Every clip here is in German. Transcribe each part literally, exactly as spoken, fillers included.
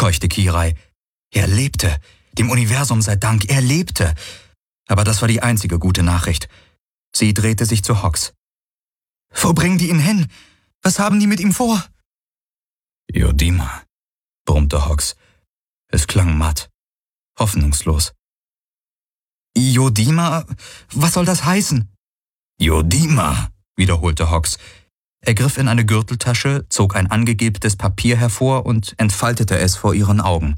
keuchte Kirai. Er lebte. Dem Universum sei Dank, er lebte. Aber das war die einzige gute Nachricht. Sie drehte sich zu Hawks. »Wo bringen die ihn hin? Was haben die mit ihm vor?« »Yodima«, brummte Hawks. Es klang matt, hoffnungslos. »Yodima? Was soll das heißen?« »Yodima«, wiederholte Hawks. Er griff in eine Gürteltasche, zog ein angegilbtes Papier hervor und entfaltete es vor ihren Augen.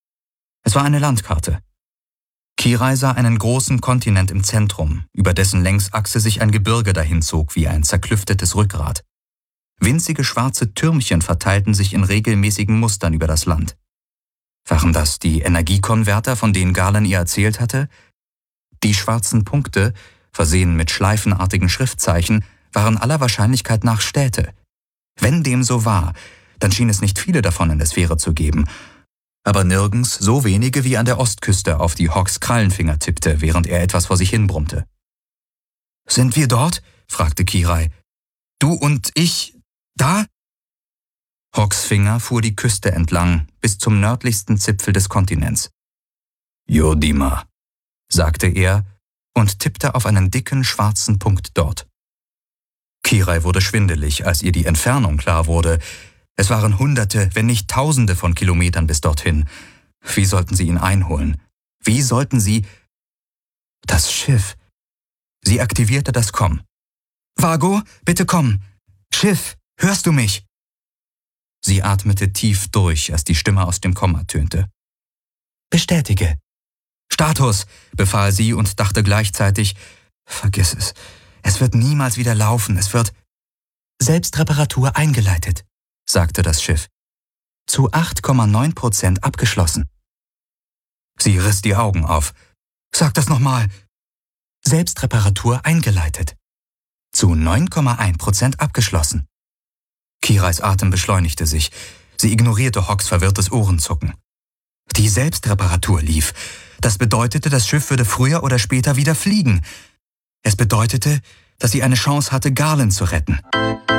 Es war eine Landkarte. Kirai sah einen großen Kontinent im Zentrum, über dessen Längsachse sich ein Gebirge dahinzog wie ein zerklüftetes Rückgrat. Winzige schwarze Türmchen verteilten sich in regelmäßigen Mustern über das Land. Waren das die Energiekonverter, von denen Galen ihr erzählt hatte? Die schwarzen Punkte, versehen mit schleifenartigen Schriftzeichen, waren aller Wahrscheinlichkeit nach Städte. Wenn dem so war, dann schien es nicht viele davon in der Sphäre zu geben, aber nirgends so wenige wie an der Ostküste, auf die Hawks Krallenfinger tippte, während er etwas vor sich hin brummte. »Sind wir dort?« fragte Kirai. »Du und ich da?« Hawks Finger fuhr die Küste entlang, bis zum nördlichsten Zipfel des Kontinents. »Yodima«, sagte er und tippte auf einen dicken, schwarzen Punkt dort. Kirai wurde schwindelig, als ihr die Entfernung klar wurde. Es waren Hunderte, wenn nicht Tausende von Kilometern bis dorthin. Wie sollten sie ihn einholen? Wie sollten sie... Das Schiff. Sie aktivierte das Komm. »Vago, bitte komm! Schiff, hörst du mich?« Sie atmete tief durch, als die Stimme aus dem Komm ertönte. »Bestätige.« »Status«, befahl sie und dachte gleichzeitig, »Vergiss es. Es wird niemals wieder laufen. Es wird...« »Selbstreparatur eingeleitet«, sagte das Schiff. »Zu acht Komma neun Prozent abgeschlossen.« Sie riss die Augen auf. »Sag das nochmal.« »Selbstreparatur eingeleitet. Zu neun Komma eins Prozent abgeschlossen.« Kirais Atem beschleunigte sich. Sie ignorierte Hawks verwirrtes Ohrenzucken. Die Selbstreparatur lief. Das bedeutete, das Schiff würde früher oder später wieder fliegen. Es bedeutete, dass sie eine Chance hatte, Galen zu retten.